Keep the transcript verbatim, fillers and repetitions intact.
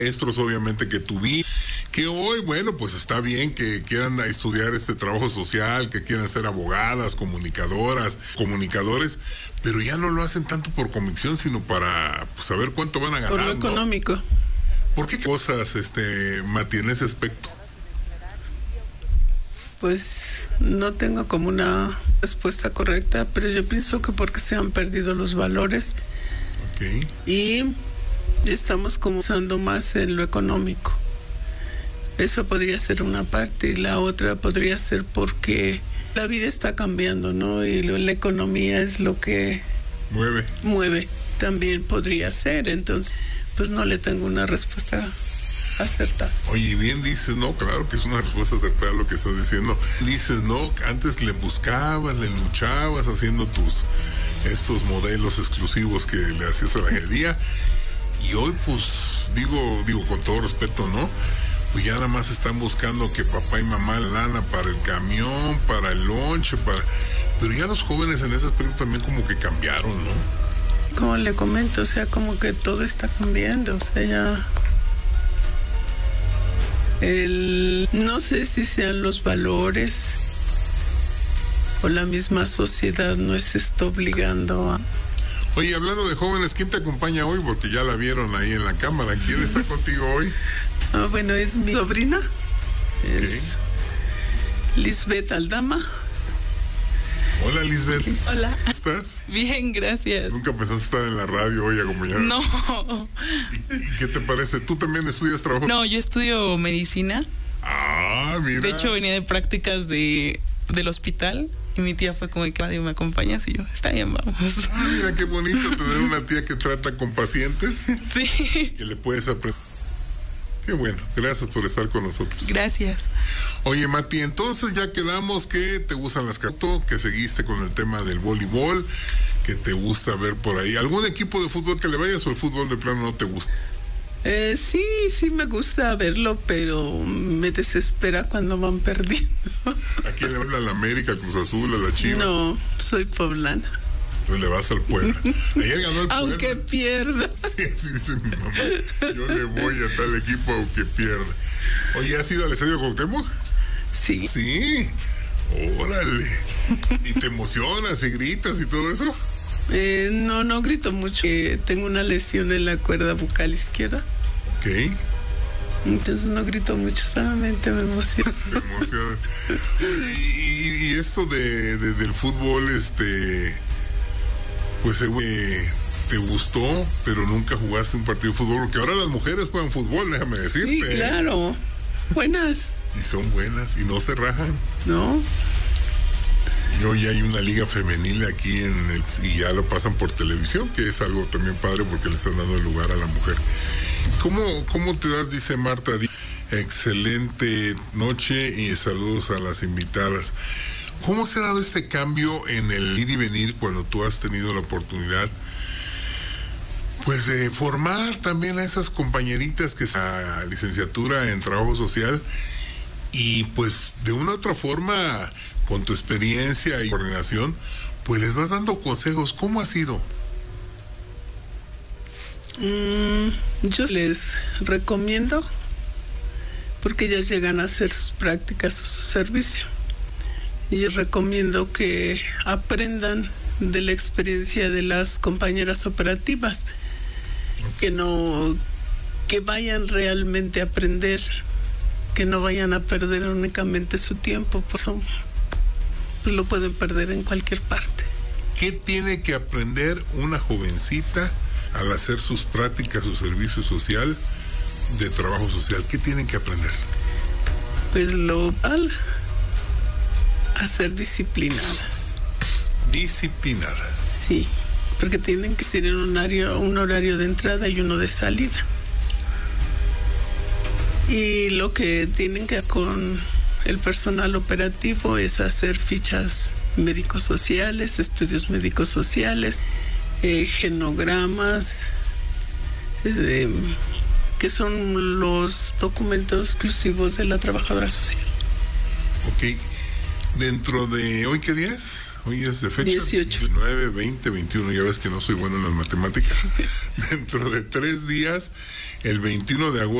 maestros obviamente que tuví, que hoy, bueno, pues está bien que quieran estudiar este trabajo social, que quieran ser abogadas, comunicadoras, comunicadores, pero ya no lo hacen tanto por convicción, sino para pues, saber cuánto van a ganar. Por lo económico. ¿No? ¿Por qué cosas, este, Mati, en ese aspecto? Pues no tengo como una respuesta correcta, pero yo pienso que porque se han perdido los valores. Okay. Y estamos como usando más en lo económico. Eso podría ser una parte, y la otra podría ser porque la vida está cambiando, ¿no? Y lo, la economía es lo que mueve. Mueve, también podría ser. Entonces, pues no le tengo una respuesta acertada. Oye, bien dices, ¿no? Claro que es una respuesta acertada lo que estás diciendo. Dices, ¿no? Antes le buscabas, le luchabas haciendo tus, estos modelos exclusivos que le hacías a la galería. Y hoy, pues, digo, digo con todo respeto, ¿no? Pues ya nada más están buscando que papá y mamá lana para el camión, para el lonche, para... Pero ya los jóvenes en ese aspecto también como que cambiaron, ¿no? Como le comento, o sea, como que todo está cambiando, o sea, ya... El... No sé si sean los valores o la misma sociedad nos está obligando a... Oye, hablando de jóvenes, ¿quién te acompaña hoy? Porque ya la vieron ahí en la cámara. ¿Quién está contigo hoy? Ah, bueno, es mi sobrina. Okay. Es Lisbeth Aldama. Hola, Lisbeth. Hola. ¿Cómo estás? Bien, gracias. ¿Nunca pensaste estar en la radio hoy acompañada? No. ¿Y, y qué te parece? ¿Tú también estudias trabajo? No, yo estudio medicina. Ah, mira. De hecho, venía de prácticas de, del hospital. Y mi tía fue como que radio me acompañas y yo, está bien, vamos. Ah, mira qué bonito tener una tía que trata con pacientes. Sí. Que le puedes aprender. Qué bueno, gracias por estar con nosotros. Gracias. Oye, Mati, entonces ya quedamos que te gustan las cartas, que seguiste con el tema del voleibol, que te gusta ver por ahí. ¿Algún equipo de fútbol que le vayas o el fútbol de plano no te gusta? Eh, sí, sí me gusta verlo, pero me desespera cuando van perdiendo. ¿A quién le habla? ¿A la América, Cruz Azul, a la Chivas? No, soy poblana. Entonces le vas al Puebla. Ayer ganó el Puebla. Aunque pierda. Sí, sí, dice mi mamá. Yo le voy a tal equipo aunque pierda. Oye, ¿has ido al Estadio Cuauhtémoc? Sí. Sí. Órale. ¿Y te emocionas y gritas y todo eso? Eh, no, no grito mucho. Eh, tengo una lesión en la cuerda bucal izquierda. Ok. Entonces no grito mucho, solamente me emociona. Me emociona. Y, y esto de, de, del fútbol, este, pues eh, te gustó, pero nunca jugaste un partido de fútbol, porque ahora las mujeres juegan fútbol, déjame decirte. Sí, claro. Buenas. Y son buenas, y no se rajan. No. Y hoy hay una liga femenil aquí en el, y ya lo pasan por televisión, que es algo también padre porque le están dando el lugar a la mujer. ¿Cómo, cómo te das? Dice Marta. Excelente noche y saludos a las invitadas. ¿Cómo se ha dado este cambio en el ir y venir cuando tú has tenido la oportunidad, pues, de formar también a esas compañeritas que están a licenciatura en trabajo social y pues de una u otra forma, con tu experiencia y coordinación, pues les vas dando consejos? ¿Cómo ha sido? Mm, yo les recomiendo, porque ellas llegan a hacer sus prácticas, su servicio. Y yo recomiendo que aprendan de la experiencia de las compañeras operativas, que no, que vayan realmente a aprender, que no vayan a perder únicamente su tiempo, pues, pues lo pueden perder en cualquier parte. ¿Qué tiene que aprender una jovencita al hacer sus prácticas, su servicio social de trabajo social? ¿Qué tienen que aprender? Pues lo al a ser disciplinadas. Disciplinadas. Sí, porque tienen que ser en un horario, un horario de entrada y uno de salida. Y lo que tienen que hacer con el personal operativo es hacer fichas médicos sociales, estudios médicos sociales, eh, genogramas, eh, que son los documentos exclusivos de la trabajadora social. Ok. Dentro de, ¿hoy qué día es? Hoy es de fecha dieciocho. diecinueve, veinte, veintiuno. Ya ves que no soy bueno en las matemáticas. Dentro de tres días, el veintiuno de agosto.